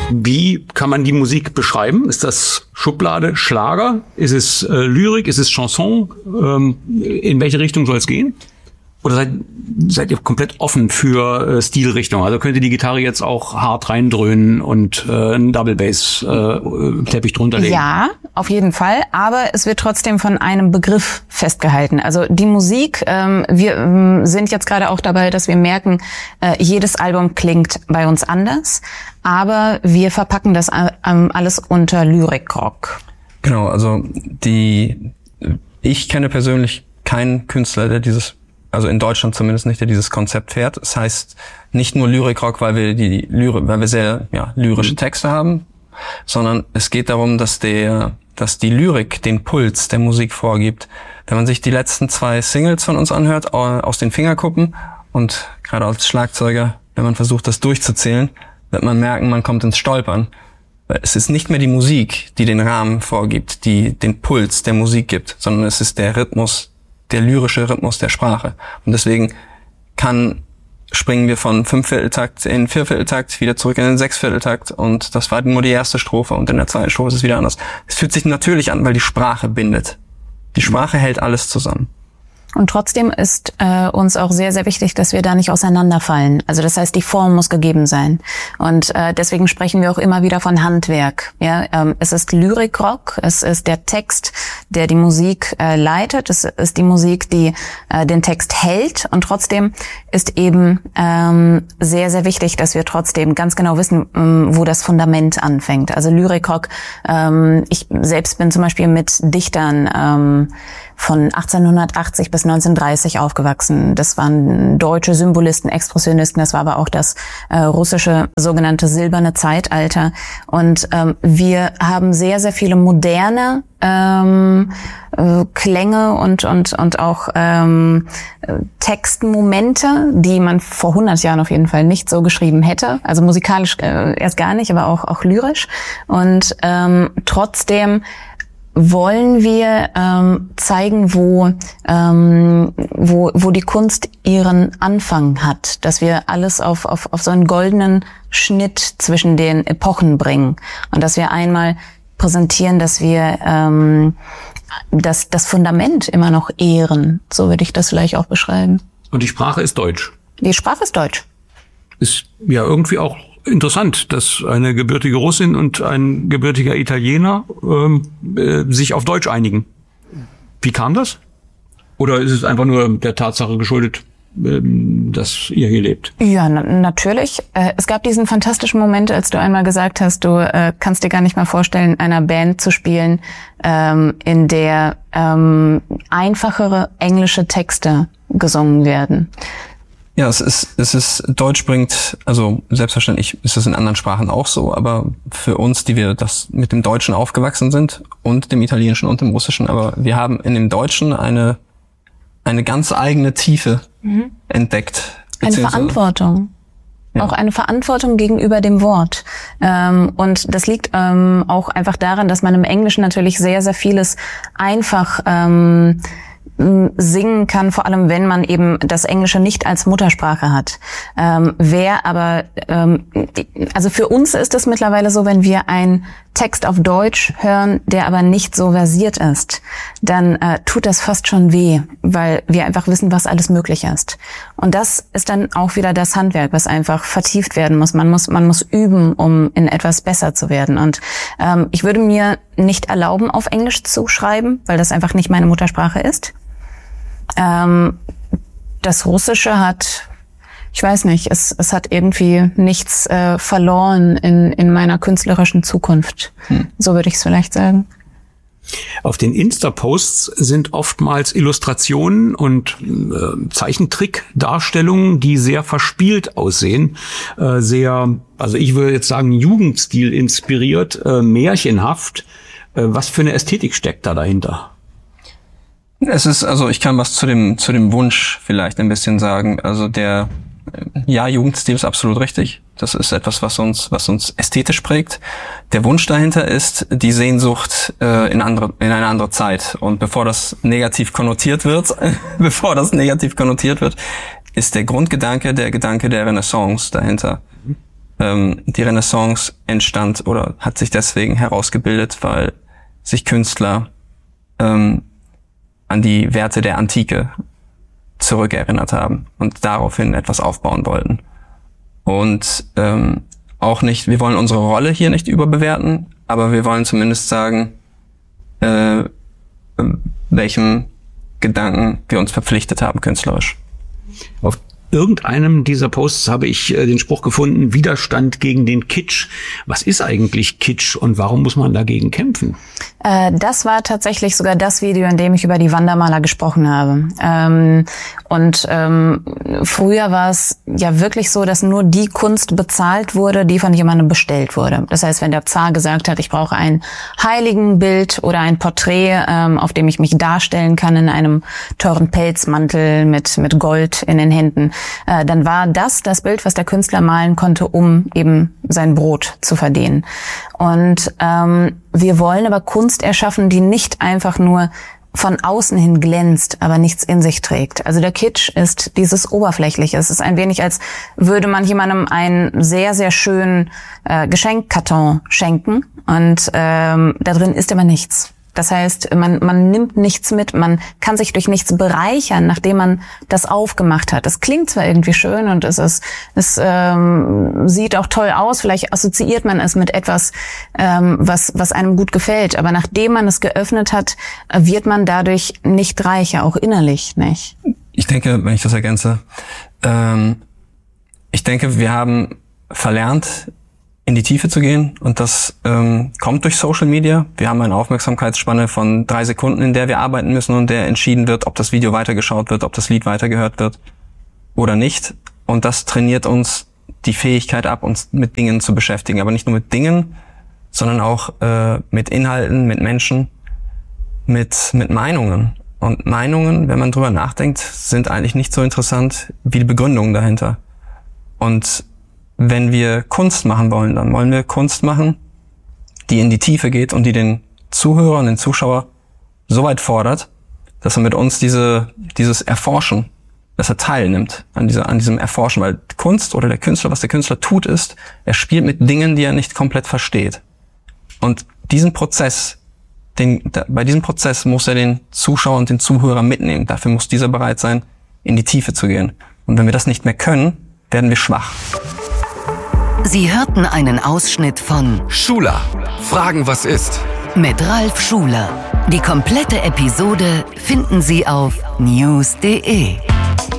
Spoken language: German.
Wie kann man die Musik beschreiben? Ist das Schublade Schlager? Ist es Lyrik? Ist es Chanson? In welche Richtung soll es gehen? Oder seid ihr komplett offen für Stilrichtung? Also könnte die Gitarre jetzt auch hart reindröhnen und einen Double Bass Teppich drunter legen? Ja, auf jeden Fall. Aber es wird trotzdem von einem Begriff festgehalten. Also die Musik, wir sind jetzt gerade auch dabei, dass wir merken, jedes Album klingt bei uns anders. Aber wir verpacken das alles unter Lyrikrock. Genau, also ich kenne persönlich keinen Künstler, der also in Deutschland zumindest nicht, der dieses Konzept fährt. Das heißt nicht nur Lyrikrock, weil wir sehr lyrische Texte haben, sondern es geht darum, dass die Lyrik den Puls der Musik vorgibt. Wenn man sich die letzten 2 Singles von uns anhört, aus den Fingerkuppen, und gerade als Schlagzeuger, wenn man versucht, das durchzuzählen, wird man merken, man kommt ins Stolpern. Es ist nicht mehr die Musik, die den Rahmen vorgibt, die den Puls der Musik gibt, sondern es ist der Rhythmus, der lyrische Rhythmus der Sprache. Und deswegen springen wir von 5/4-Takt in 4/4-Takt wieder zurück in den 6/4-Takt, und das war nur die erste Strophe, und in der zweiten Strophe ist es wieder anders. Es fühlt sich natürlich an, weil die Sprache bindet. Die Sprache hält alles zusammen. Und trotzdem ist uns auch sehr, sehr wichtig, dass wir da nicht auseinanderfallen. Also das heißt, die Form muss gegeben sein. Und deswegen sprechen wir auch immer wieder von Handwerk. Ja, es ist Lyrikrock, es ist der Text, der die Musik leitet, es ist die Musik, die den Text hält. Und trotzdem ist eben sehr, sehr wichtig, dass wir trotzdem ganz genau wissen, wo das Fundament anfängt. Also Lyrikrock, ich selbst bin zum Beispiel mit Dichtern von 1880 bis 1930 aufgewachsen. Das waren deutsche Symbolisten, Expressionisten, das war aber auch das russische sogenannte silberne Zeitalter. Und wir haben sehr, sehr viele moderne Klänge und auch Textmomente, die man vor 100 Jahren auf jeden Fall nicht so geschrieben hätte. Also musikalisch erst gar nicht, aber auch lyrisch. Und trotzdem wollen wir zeigen, wo die Kunst ihren Anfang hat, dass wir alles auf so einen goldenen Schnitt zwischen den Epochen bringen, und dass wir einmal präsentieren, dass wir das Fundament immer noch ehren. So würde ich das vielleicht auch beschreiben. Und die Sprache ist Deutsch? Die Sprache ist Deutsch. Ist ja irgendwie auch interessant, dass eine gebürtige Russin und ein gebürtiger Italiener sich auf Deutsch einigen. Wie kam das? Oder ist es einfach nur der Tatsache geschuldet, dass ihr hier lebt? Ja, natürlich. Es gab diesen fantastischen Moment, als du einmal gesagt hast, du kannst dir gar nicht mal vorstellen, in einer Band zu spielen, in der einfachere englische Texte gesungen werden. Ja, Deutsch bringt, also selbstverständlich ist es in anderen Sprachen auch so, aber für uns, die wir das mit dem Deutschen aufgewachsen sind und dem Italienischen und dem Russischen, aber wir haben in dem Deutschen eine ganz eigene Tiefe entdeckt. Eine Verantwortung. Ja. Auch eine Verantwortung gegenüber dem Wort. Und das liegt auch einfach daran, dass man im Englischen natürlich sehr, sehr vieles einfach singen kann, vor allem wenn man eben das Englische nicht als Muttersprache hat. Also für uns ist es mittlerweile so, wenn wir einen Text auf Deutsch hören, der aber nicht so versiert ist, dann tut das fast schon weh, weil wir einfach wissen, was alles möglich ist. Und das ist dann auch wieder das Handwerk, was einfach vertieft werden muss. Man muss üben, um in etwas besser zu werden. Und ich würde mir nicht erlauben, auf Englisch zu schreiben, weil das einfach nicht meine Muttersprache ist. Das Russische hat, ich weiß nicht, es hat irgendwie nichts verloren in meiner künstlerischen Zukunft. So würde ich es vielleicht sagen. Auf den Insta-Posts sind oftmals Illustrationen und Zeichentrick-Darstellungen, die sehr verspielt aussehen, also ich würde jetzt sagen, Jugendstil inspiriert, märchenhaft. Was für eine Ästhetik steckt da dahinter? Ich kann was zu dem Wunsch vielleicht ein bisschen sagen. Also Jugendstil ist absolut richtig. Das ist etwas, was uns ästhetisch prägt. Der Wunsch dahinter ist die Sehnsucht in eine andere Zeit. Und bevor das negativ konnotiert wird, ist der Grundgedanke, der Gedanke der Renaissance dahinter. Die Renaissance entstand oder hat sich deswegen herausgebildet, weil sich Künstler an die Werte der Antike zurückerinnert haben und daraufhin etwas aufbauen wollten. Und auch nicht, wir wollen unsere Rolle hier nicht überbewerten, aber wir wollen zumindest sagen, welchem Gedanken wir uns verpflichtet haben, künstlerisch. Auf irgendeinem dieser Posts habe ich den Spruch gefunden, Widerstand gegen den Kitsch. Was ist eigentlich Kitsch und warum muss man dagegen kämpfen? Das war tatsächlich sogar das Video, in dem ich über die Wandermaler gesprochen habe. Früher war es ja wirklich so, dass nur die Kunst bezahlt wurde, die von jemandem bestellt wurde. Das heißt, wenn der Zar gesagt hat, ich brauche ein Heiligenbild oder ein Porträt, auf dem ich mich darstellen kann in einem teuren Pelzmantel mit Gold in den Händen, dann war das Bild, was der Künstler malen konnte, um eben sein Brot zu verdienen. Und wir wollen aber Kunst erschaffen, die nicht einfach nur von außen hin glänzt, aber nichts in sich trägt. Also der Kitsch ist dieses Oberflächliche. Es ist ein wenig, als würde man jemandem einen sehr, sehr schönen Geschenkkarton schenken und da drin ist aber nichts. Das heißt, man nimmt nichts mit, man kann sich durch nichts bereichern, nachdem man das aufgemacht hat. Es klingt zwar irgendwie schön und es sieht auch toll aus, vielleicht assoziiert man es mit etwas, was einem gut gefällt, aber nachdem man es geöffnet hat, wird man dadurch nicht reicher, auch innerlich nicht. Ich denke, wenn ich das ergänze, ich denke, wir haben verlernt, in die Tiefe zu gehen und das kommt durch Social Media. Wir haben eine Aufmerksamkeitsspanne von 3 Sekunden, in der wir arbeiten müssen und der entschieden wird, ob das Video weitergeschaut wird, ob das Lied weitergehört wird oder nicht. Und das trainiert uns die Fähigkeit ab, uns mit Dingen zu beschäftigen. Aber nicht nur mit Dingen, sondern auch mit Inhalten, mit Menschen, mit Meinungen. Und Meinungen, wenn man drüber nachdenkt, sind eigentlich nicht so interessant wie die Begründungen dahinter. Und wenn wir Kunst machen wollen, dann wollen wir Kunst machen, die in die Tiefe geht und die den Zuhörer und den Zuschauer so weit fordert, dass er mit uns dieses Erforschen, dass er teilnimmt an diesem Erforschen. Weil Kunst oder der Künstler, was der Künstler tut, ist, er spielt mit Dingen, die er nicht komplett versteht. Und bei diesem Prozess muss er den Zuschauer und den Zuhörer mitnehmen. Dafür muss dieser bereit sein, in die Tiefe zu gehen. Und wenn wir das nicht mehr können, werden wir schwach. Sie hörten einen Ausschnitt von Schuler, Fragen, was ist? Mit Ralf Schuler. Die komplette Episode finden Sie auf news.de.